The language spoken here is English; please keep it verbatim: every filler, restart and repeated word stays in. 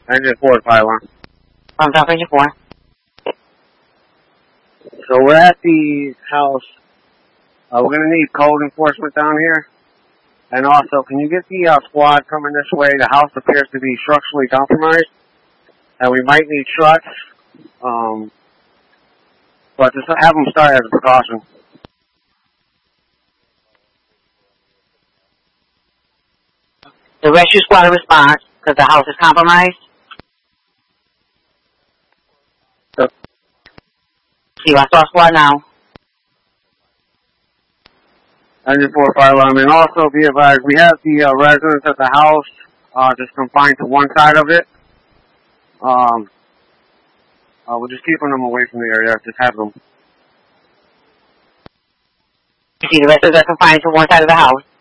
Engine four, fire alarm. I'm talking engine four. So we're at the house. Uh, we're going to need code enforcement down here. And also, can you get the uh, squad coming this way? The house appears to be structurally compromised. And we might need trucks. Um, but just have them start as a precaution. The rescue squad will respond because the house is compromised. So, see, I saw squad now. Engine four, fire alarm. And also, be advised, we have the uh, residents at the house uh, just confined to one side of it. Um, uh, we're just keeping them away from the area. Just have them. You see, the residents are confined to one side of the house.